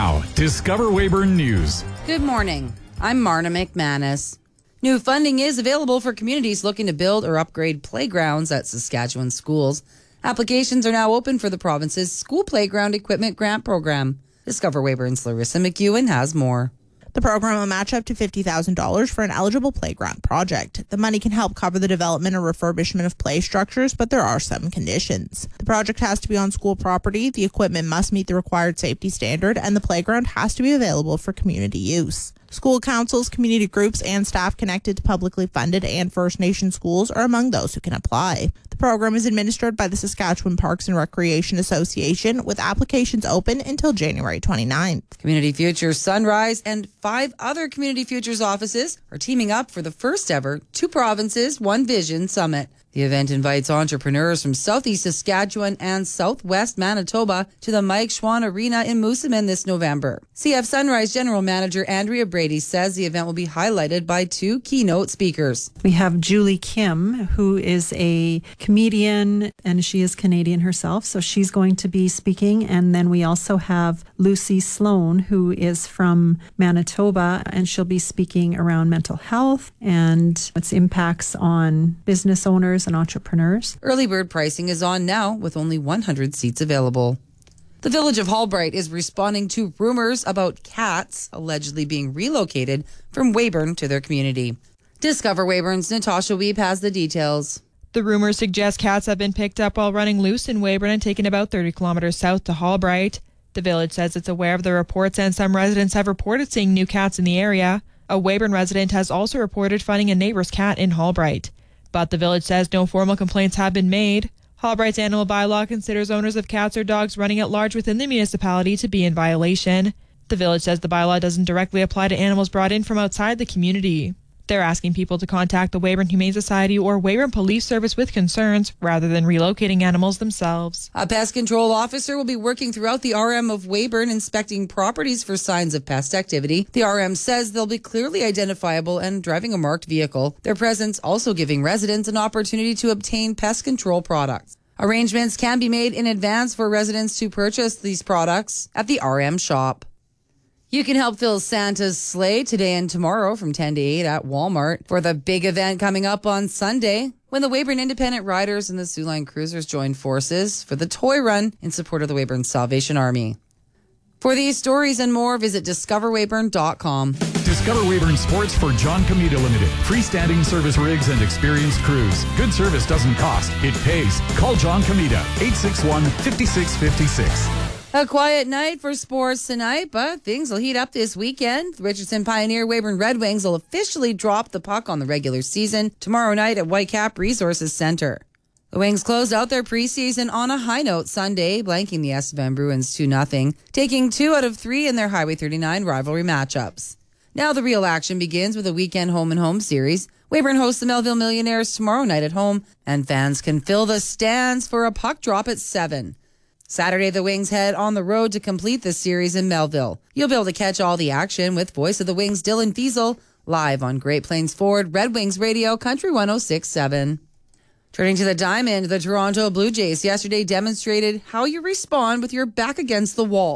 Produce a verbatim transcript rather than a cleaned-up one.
Now, Discover Weyburn News. Good morning. I'm Marna McManus. New funding is available for communities looking to build or upgrade playgrounds at Saskatchewan schools. Applications are now open for the province's School Playground Equipment Grant Program. Discover Weyburn's Larissa McEwen has more. The program will match up to fifty thousand dollars for an eligible playground project. The money can help cover the development or refurbishment of play structures, but there are some conditions. The project has to be on school property, the equipment must meet the required safety standard, and the playground has to be available for community use. School councils, community groups, and staff connected to publicly funded and First Nation schools are among those who can apply. The program is administered by the Saskatchewan Parks and Recreation Association, with applications open until January twenty-ninth. Community Futures Sunrise and five other Community Futures offices are teaming up for the first ever Two Provinces, One Vision Summit. The event invites entrepreneurs from Southeast Saskatchewan and Southwest Manitoba to the Mike Schwann Arena in Moosomin this November. C F Sunrise General Manager Andrea Brady says the event will be highlighted by two keynote speakers. We have Julie Kim, who is a comedian, and she is Canadian herself, so she's going to be speaking. And then we also have Lucy Sloan, who is from Manitoba, and she'll be speaking around mental health and its impacts on business owners and entrepreneurs. Early bird pricing is on now with only one hundred seats available. The village of Hallbright is responding to rumors about cats allegedly being relocated from Weyburn to their community. Discover Weyburn's Natasha Weeb has the details. The rumors suggest cats have been picked up while running loose in Weyburn and taken about thirty kilometers south to Hallbright. The village says it's aware of the reports, and some residents have reported seeing new cats in the area. A Weyburn resident has also reported finding a neighbor's cat in Hallbright. But the village says no formal complaints have been made. Hallbright's animal bylaw considers owners of cats or dogs running at large within the municipality to be in violation. The village says the bylaw doesn't directly apply to animals brought in from outside the community. They're asking people to contact the Weyburn Humane Society or Weyburn Police Service with concerns rather than relocating animals themselves. A pest control officer will be working throughout the R M of Weyburn inspecting properties for signs of pest activity. The R M says they'll be clearly identifiable and driving a marked vehicle. Their presence also giving residents an opportunity to obtain pest control products. Arrangements can be made in advance for residents to purchase these products at the R M shop. You can help fill Santa's sleigh today and tomorrow from ten to eight at Walmart for the big event coming up on Sunday, when the Weyburn Independent Riders and the Soo Line Cruisers join forces for the toy run in support of the Weyburn Salvation Army. For these stories and more, visit discover weyburn dot com. Discover Weyburn Sports for John Comita Limited. Freestanding service rigs and experienced crews. Good service doesn't cost, it pays. Call John Comita, eight six one, five six five six. A quiet night for sports tonight, but things will heat up this weekend. The Richardson Pioneer Weyburn Red Wings will officially drop the puck on the regular season tomorrow night at Whitecap Resources Centre. The Wings closed out their preseason on a high note Sunday, blanking the Estevan Bruins two nothing, taking two out of three in their Highway thirty-nine rivalry matchups. Now the real action begins with a weekend home-and-home series. Weyburn hosts the Melville Millionaires tomorrow night at home, and fans can fill the stands for a puck drop at seven. Saturday, the Wings head on the road to complete this series in Melville. You'll be able to catch all the action with Voice of the Wings Dylan Fiesel live on Great Plains Ford Red Wings Radio Country one oh six point seven. Turning to the diamond, the Toronto Blue Jays yesterday demonstrated how you respond with your back against the wall.